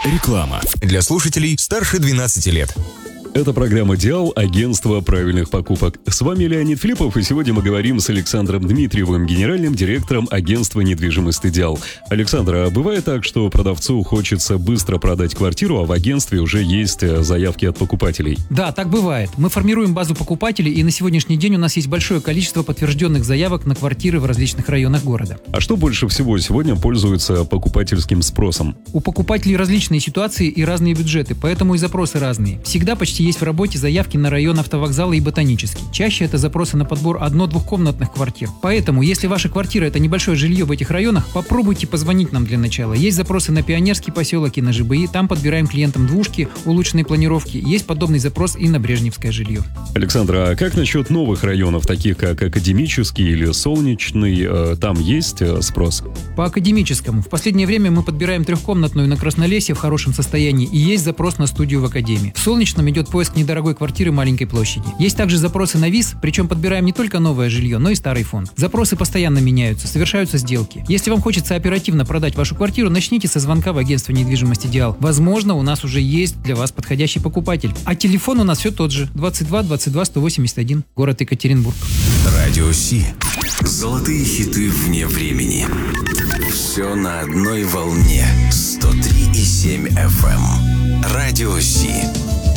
Реклама. Для слушателей старше 12 лет. Это программа «Диал. Агентство правильных покупок». С вами Леонид Филиппов, и сегодня мы говорим с Александром Дмитриевым, генеральным директором агентства недвижимости «Диал». Александр, а бывает так, что продавцу хочется быстро продать квартиру, а в агентстве уже есть заявки от покупателей? Да, так бывает. Мы формируем базу покупателей, и на сегодняшний день у нас есть большое количество подтвержденных заявок на квартиры в различных районах города. А что больше всего сегодня пользуется покупательским спросом? У покупателей различные ситуации и разные бюджеты, поэтому и запросы разные. Всегда почти есть в работе заявки на район автовокзала и ботанический. Чаще это запросы на подбор одно-двухкомнатных квартир. Поэтому, если ваша квартира – это небольшое жилье в этих районах, попробуйте позвонить нам для начала. Есть запросы на Пионерский поселок и на ЖБИ, там подбираем клиентам двушки, улучшенной планировки. Есть подобный запрос и на Брежневское жилье. Александр, а как насчет новых районов, таких как Академический или Солнечный? Там есть спрос? По Академическому. В последнее время мы подбираем трехкомнатную на Краснолесье в хорошем состоянии, и есть запрос на студию в Академии. В Солнечном идет поиск недорогой квартиры маленькой площади. Есть также запросы на ВИЗ, причем подбираем не только новое жилье, но и старый фонд. Запросы постоянно меняются, совершаются сделки. Если вам хочется оперативно продать вашу квартиру, начните со звонка в агентство недвижимости «Диал». Возможно, у нас уже есть для вас подходящий покупатель. А телефон у нас все тот же: 22 22 181, город Екатеринбург. Радио Си. Золотые хиты вне времени. Все на одной волне. 103,7 FM. Радио Си.